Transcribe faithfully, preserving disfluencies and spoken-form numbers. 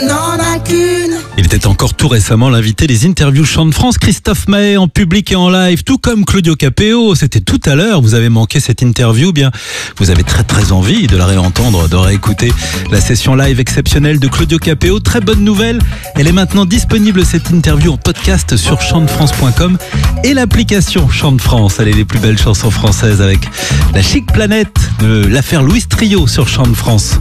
n'en a qu'une. Il était encore tout récemment l'invité des interviews Chant de France, Christophe Maé, en public et en live, tout comme Claudio Capéo. C'était tout à l'heure, vous avez manqué cette interview, bien, vous avez très très envie de la réentendre, de réécouter la session live exceptionnelle de Claudio Capéo. Très bonne nouvelle, elle est maintenant disponible, cette interview, en podcast sur chant de france point com et l'application Chant de France. Allez, les plus belles chansons françaises avec la Chic Planète de l'affaire Louis Trio sur Chant de France.